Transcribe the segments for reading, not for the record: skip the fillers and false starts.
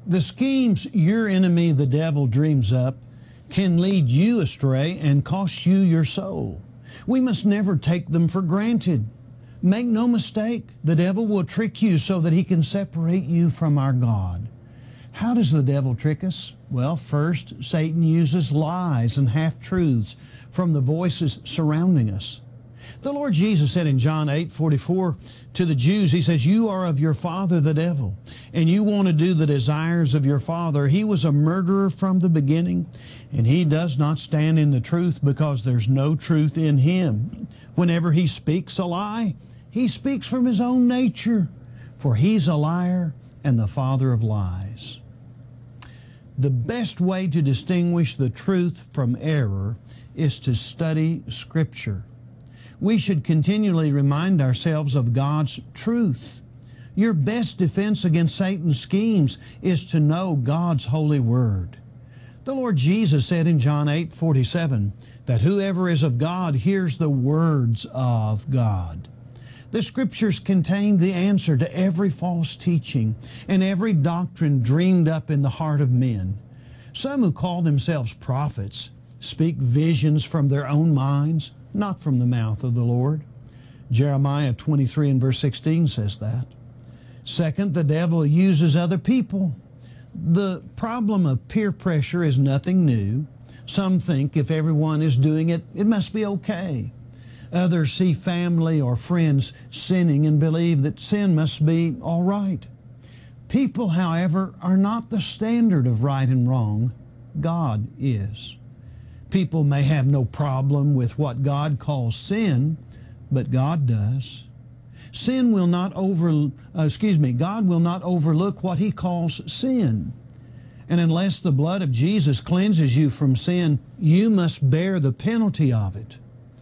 The schemes your enemy, the devil, dreams up can lead you astray and cost you your soul. We must never take them for granted. Make no mistake, the devil will trick you so that he can separate you from our God. How does the devil trick us? Well, first, Satan uses lies and half-truths from the voices surrounding us. The Lord Jesus said in John 8:44 to the Jews, He says, "You are of your father the devil, and you want to do the desires of your father. He was a murderer from the beginning, and he does not stand in the truth because there's no truth in him. Whenever he speaks a lie, he speaks from his own nature, for he's a liar and the father of lies." The best way to distinguish the truth from error is to study Scripture. We should continually remind ourselves of God's truth. Your best defense against Satan's schemes is to know God's holy word. The Lord Jesus said in John 8:47 that whoever is of God hears the words of God. The Scriptures contain the answer to every false teaching and every doctrine dreamed up in the heart of men. Some who call themselves prophets speak visions from their own minds, not from the mouth of the Lord. Jeremiah 23 and verse 16 says that. Second, the devil uses other people. The problem of peer pressure is nothing new. Some think if everyone is doing it, it must be okay. Others see family or friends sinning and believe that sin must be all right. People, however, are not the standard of right and wrong. God is. People may have no problem with what God calls sin, but God does. God will not overlook what He calls sin. And unless the blood of Jesus cleanses you from sin, you must bear the penalty of it.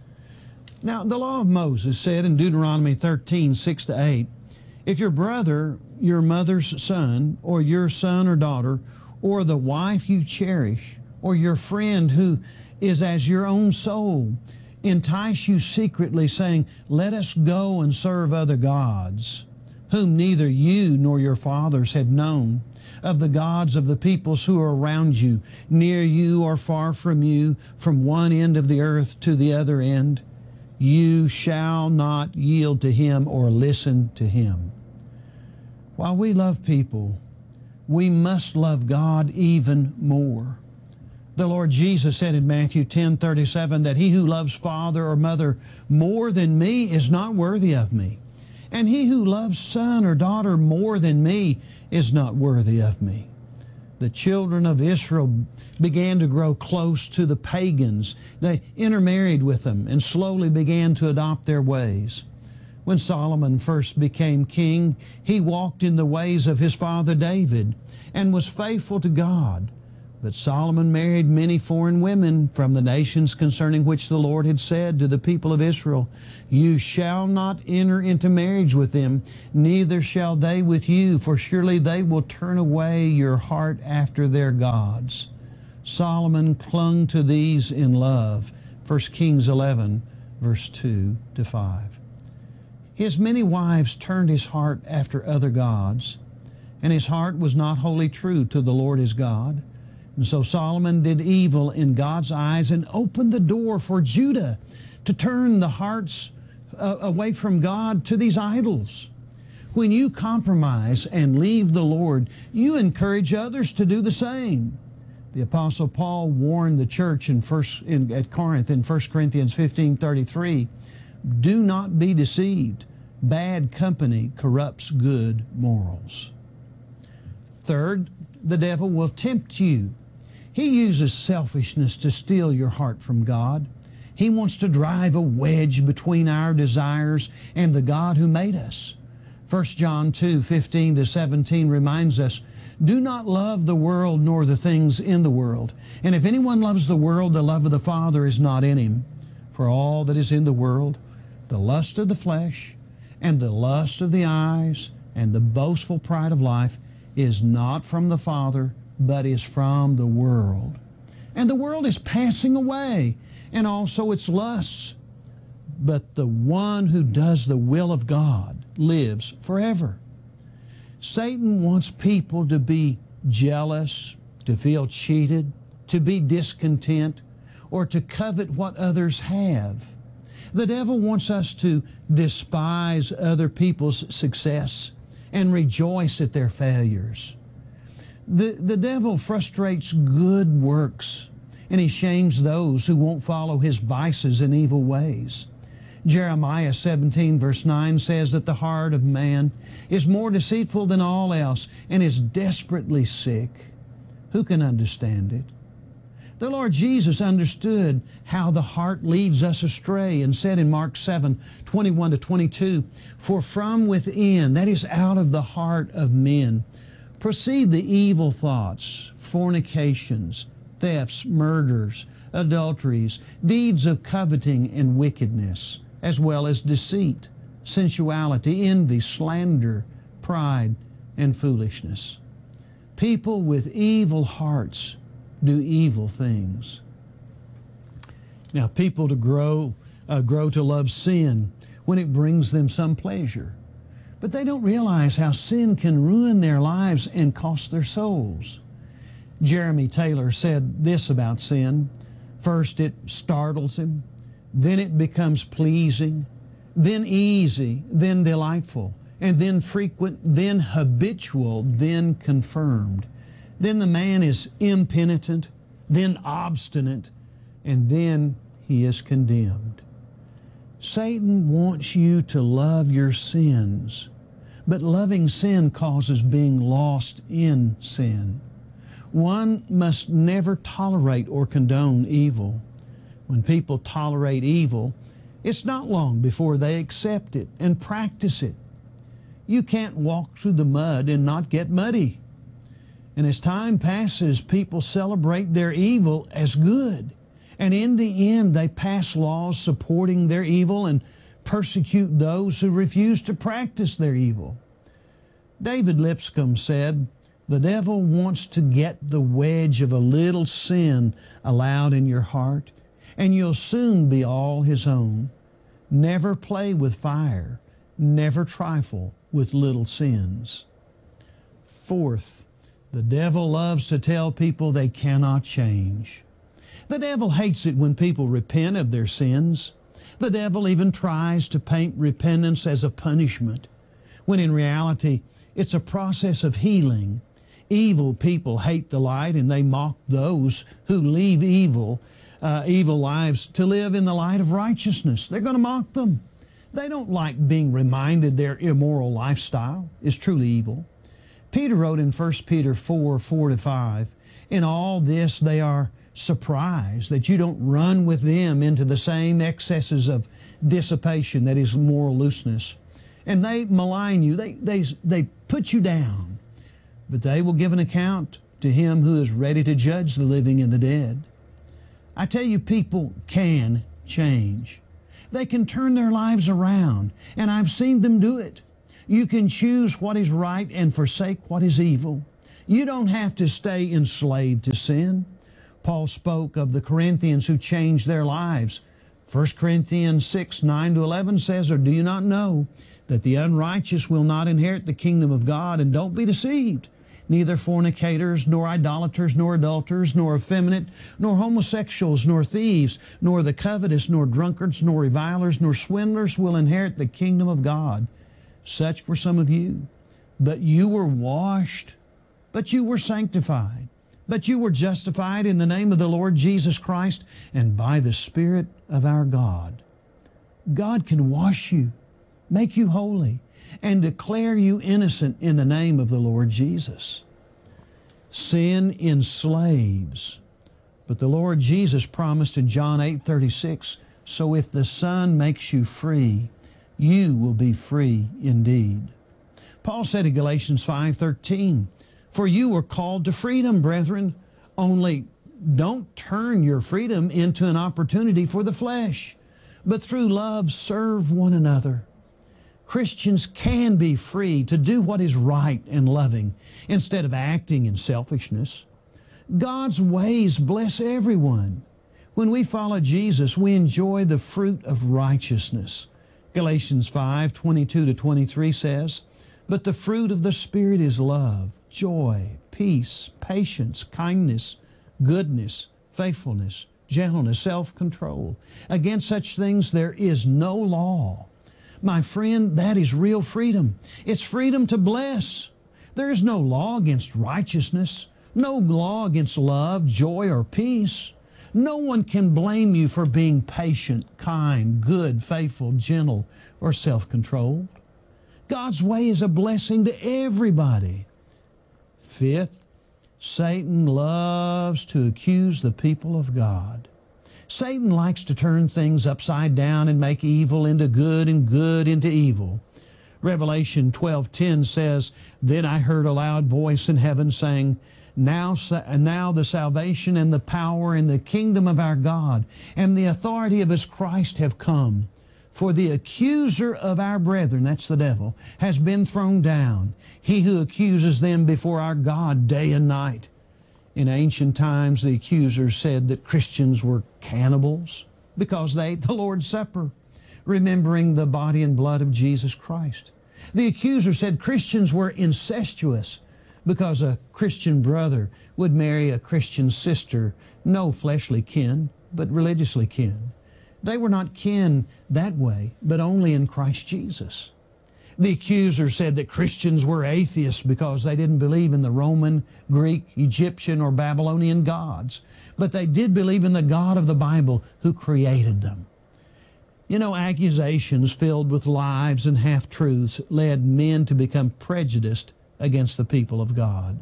Now, the law of Moses said in Deuteronomy 13:6-8, if your brother, your mother's son, or your son or daughter, or the wife you cherish, or your friend who is as your own soul, entice you secretly, saying, let us go and serve other gods, whom neither you nor your fathers have known, of the gods of the peoples who are around you, near you or far from you, from one end of the earth to the other end, you shall not yield to him or listen to him. While we love people, we must love God even more. The Lord Jesus said in Matthew 10:37 that he who loves father or mother more than me is not worthy of me, and he who loves son or daughter more than me is not worthy of me. The children of Israel began to grow close to the pagans. They intermarried with them and slowly began to adopt their ways. When Solomon first became king, he walked in the ways of his father David and was faithful to God. But Solomon married many foreign women from the nations concerning which the Lord had said to the people of Israel, you shall not enter into marriage with them, neither shall they with you, for surely they will turn away your heart after their gods. Solomon clung to these in love. 1 Kings 11, verse 2-5. His many wives turned his heart after other gods, and his heart was not wholly true to the Lord his God. And so Solomon did evil in God's eyes and opened the door for Judah to turn the hearts away from God to these idols. When you compromise and leave the Lord, you encourage others to do the same. The Apostle Paul warned the church at Corinth in 1 Corinthians 15:33, do not be deceived. Bad company corrupts good morals. Third, the devil will tempt you. He uses selfishness to steal your heart from God. He wants to drive a wedge between our desires and the God who made us. 1 John 2:15-17 reminds us, do not love the world nor the things in the world. And if anyone loves the world, the love of the Father is not in him. For all that is in the world, the lust of the flesh, and the lust of the eyes, and the boastful pride of life, is not from the Father, but is from the world. And the world is passing away, and also its lusts. But the one who does the will of God lives forever. Satan wants people to be jealous, to feel cheated, to be discontent, or to covet what others have. The devil wants us to despise other people's success and rejoice at their failures. The devil frustrates good works, and he shames those who won't follow his vices and evil ways. Jeremiah 17 verse 9 says that the heart of man is more deceitful than all else and is desperately sick. Who can understand it? The Lord Jesus understood how the heart leads us astray and said in Mark 7:21-22, "For from within," that is out of the heart of men, "proceed the evil thoughts, fornications, thefts, murders, adulteries, deeds of coveting and wickedness, as well as deceit, sensuality, envy, slander, pride, and foolishness." People with evil hearts do evil things. Now, people to grow to love sin when it brings them some pleasure. But they don't realize how sin can ruin their lives and cost their souls. Jeremy Taylor said this about sin: first it startles him, then it becomes pleasing, then easy, then delightful, and then frequent, then habitual, then confirmed. Then the man is impenitent, then obstinate, and then he is condemned. Satan wants you to love your sins, but loving sin causes being lost in sin. One must never tolerate or condone evil. When people tolerate evil, it's not long before they accept it and practice it. You can't walk through the mud and not get muddy. And as time passes, people celebrate their evil as good. And in the end, they pass laws supporting their evil and persecute those who refuse to practice their evil. David Lipscomb said, "The devil wants to get the wedge of a little sin allowed in your heart, and you'll soon be all his own. Never play with fire. Never trifle with little sins." Fourth, the devil loves to tell people they cannot change. The devil hates it when people repent of their sins. The devil even tries to paint repentance as a punishment, when in reality it's a process of healing. Evil people hate the light, and they mock those who leave evil lives to live in the light of righteousness. They're going to mock them. They don't like being reminded their immoral lifestyle is truly evil. Peter wrote in 1 Peter 4:4-5, "In all this they are surprised that you don't run with them into the same excesses of dissipation," that is moral looseness, "and they malign you," they put you down, "but they will give an account to him who is ready to judge the living and the dead." I tell you, people can change. They can turn their lives around, and I've seen them do it. You can choose what is right and forsake what is evil. You don't have to stay enslaved to sin. Paul spoke of the Corinthians who changed their lives. 1 Corinthians 6:9-11 says, "Or do you not know that the unrighteous will not inherit the kingdom of God? And don't be deceived. Neither fornicators, nor idolaters, nor adulterers, nor effeminate, nor homosexuals, nor thieves, nor the covetous, nor drunkards, nor revilers, nor swindlers will inherit the kingdom of God. Such were some of you. But you were washed, but you were sanctified, but you were justified in the name of the Lord Jesus Christ and by the Spirit of our God." God can wash you, make you holy, and declare you innocent in the name of the Lord Jesus. Sin enslaves, but the Lord Jesus promised in John 8:36, "So if the Son makes you free, you will be free indeed." Paul said in Galatians 5:13, "For you were called to freedom, brethren, only don't turn your freedom into an opportunity for the flesh, but through love serve one another." Christians can be free to do what is right and loving instead of acting in selfishness. God's ways bless everyone. When we follow Jesus, we enjoy the fruit of righteousness. Galatians 5:22-23 says, But the fruit of the Spirit is love, joy, peace, patience, kindness, goodness, faithfulness, gentleness, self-control. Against such things there is no law. My friend, that is real freedom. It's freedom to bless. There is no law against righteousness, no law against love, joy, or peace. No one can blame you for being patient, kind, good, faithful, gentle, or self-controlled. God's way is a blessing to everybody. Fifth, Satan loves to accuse the people of God. Satan likes to turn things upside down and make evil into good and good into evil. Revelation 12:10 says, "Then I heard a loud voice in heaven saying, Now the salvation and the power and the kingdom of our God and the authority of His Christ have come. For the accuser of our brethren," that's the devil, "has been thrown down, he who accuses them before our God day and night." In ancient times, the accusers said that Christians were cannibals because they ate the Lord's Supper, remembering the body and blood of Jesus Christ. The accuser said Christians were incestuous because a Christian brother would marry a Christian sister, no fleshly kin, but religiously kin. They were not kin that way, but only in Christ Jesus. The accuser said that Christians were atheists because they didn't believe in the Roman, Greek, Egyptian, or Babylonian gods, but they did believe in the God of the Bible who created them. You know, accusations filled with lies and half-truths led men to become prejudiced against the people of God.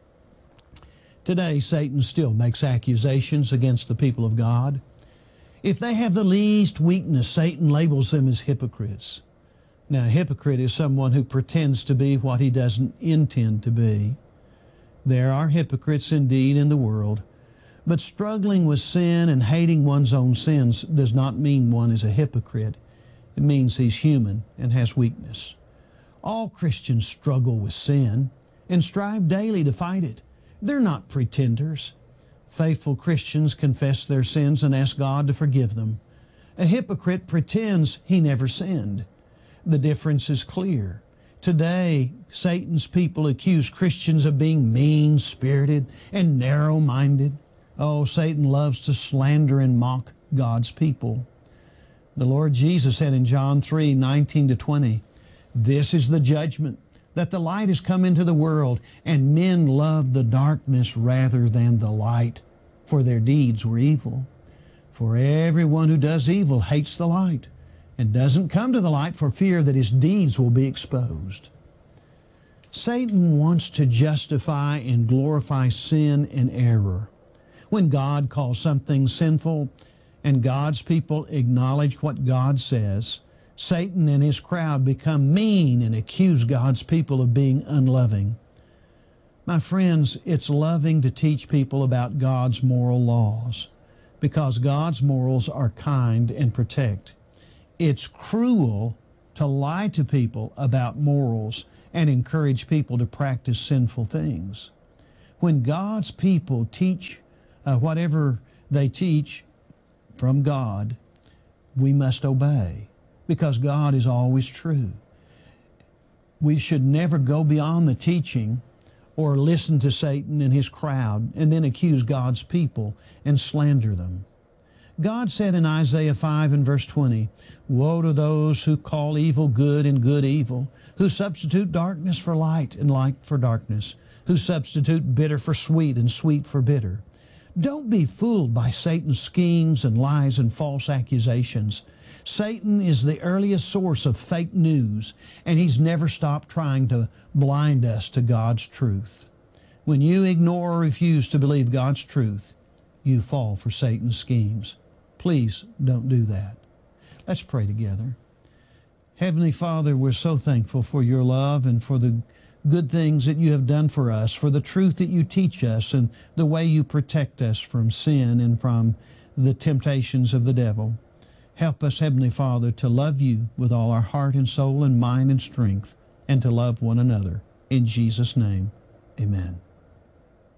Today, Satan still makes accusations against the people of God. If they have the least weakness, Satan labels them as hypocrites. Now, a hypocrite is someone who pretends to be what he doesn't intend to be. There are hypocrites indeed in the world, but struggling with sin and hating one's own sins does not mean one is a hypocrite. It means he's human and has weakness. All Christians struggle with sin and strive daily to fight it. They're not pretenders. Faithful Christians confess their sins and ask God to forgive them. A hypocrite pretends he never sinned. The difference is clear. Today, Satan's people accuse Christians of being mean-spirited and narrow-minded. Oh, Satan loves to slander and mock God's people. The Lord Jesus said in John 3:19-20, "This is the judgment, that the light has come into the world, and men loved the darkness rather than the light, for their deeds were evil. For everyone who does evil hates the light, and doesn't come to the light for fear that his deeds will be exposed." Satan wants to justify and glorify sin and error. When God calls something sinful and God's people acknowledge what God says, Satan and his crowd become mean and accuse God's people of being unloving. My friends, it's loving to teach people about God's moral laws, because God's morals are kind and protect. It's cruel to lie to people about morals and encourage people to practice sinful things. When God's people teach whatever they teach from God, we must obey, because God is always true. We should never go beyond the teaching or listen to Satan and his crowd and then accuse God's people and slander them. God said in Isaiah 5 and verse 20, "Woe to those who call evil good and good evil, who substitute darkness for light and light for darkness, who substitute bitter for sweet and sweet for bitter." Don't be fooled by Satan's schemes and lies and false accusations. Satan is the earliest source of fake news, and he's never stopped trying to blind us to God's truth. When you ignore or refuse to believe God's truth, you fall for Satan's schemes. Please don't do that. Let's pray together. Heavenly Father, we're so thankful for your love and for the good things that you have done for us, for the truth that you teach us and the way you protect us from sin and from the temptations of the devil. Help us, Heavenly Father, to love you with all our heart and soul and mind and strength, and to love one another. In Jesus' name, amen.